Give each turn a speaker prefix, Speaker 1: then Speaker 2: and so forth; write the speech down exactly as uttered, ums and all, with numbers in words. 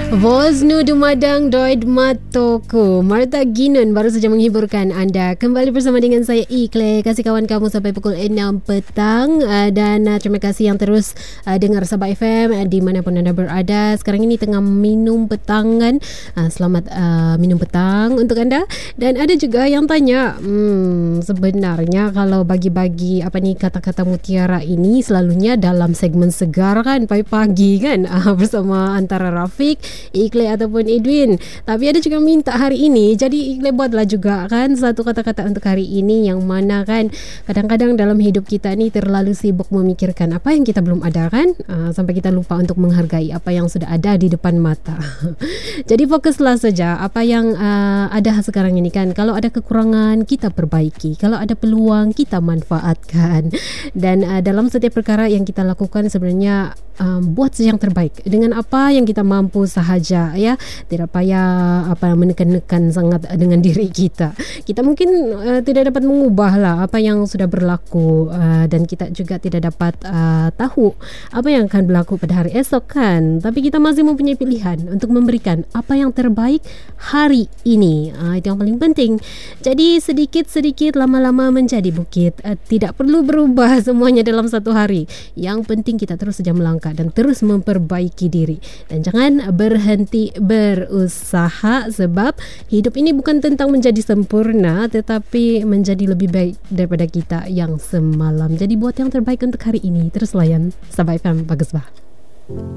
Speaker 1: Voznu Dumadang Doid Matoku Martha Ginon baru saja menghiburkan anda. Kembali bersama dengan saya Ikle, kasih kawan kamu sampai pukul enam petang. uh, Dan uh, terima kasih yang terus uh, dengar Sabah F M uh, di manapun anda berada. Sekarang ini tengah minum petang kan. uh, Selamat uh, minum petang untuk anda. Dan ada juga yang tanya, hmm, sebenarnya kalau bagi-bagi apa ni kata-kata mutiara ini selalunya dalam segmen segar kan, pagi-pagi kan, uh, bersama antara Rafiq, Ikle ataupun Edwin. Tapi ada juga minta hari ini, jadi Ikle buatlah juga kan satu kata-kata untuk hari ini, yang mana kan kadang-kadang dalam hidup kita ni terlalu sibuk memikirkan apa yang kita belum ada kan, uh, sampai kita lupa untuk menghargai apa yang sudah ada di depan mata. Jadi fokuslah saja apa yang uh, ada sekarang ini kan. Kalau ada kekurangan kita perbaiki, kalau ada peluang kita manfaatkan. Dan uh, dalam setiap perkara yang kita lakukan sebenarnya um, buat yang terbaik dengan apa yang kita mampu sahaja, ya. Tidak payah apa menekan-nekan sangat dengan diri kita. Kita mungkin uh, tidak dapat mengubah lah apa yang sudah berlaku, uh, dan kita juga tidak dapat uh, tahu apa yang akan berlaku pada hari esok kan. Tapi kita masih mempunyai pilihan untuk memberikan apa yang terbaik hari ini. Uh, itu yang paling penting. Jadi sedikit-sedikit lama-lama menjadi bukit. Uh, tidak perlu berubah semuanya dalam satu hari. Yang penting kita terus saja melangkah dan terus memperbaiki diri. Dan jangan berhenti berusaha, sebab hidup ini bukan tentang menjadi sempurna, tetapi menjadi lebih baik daripada kita yang semalam. Jadi buat yang terbaik untuk hari ini. Terus layan Sabah F M, bagus bah.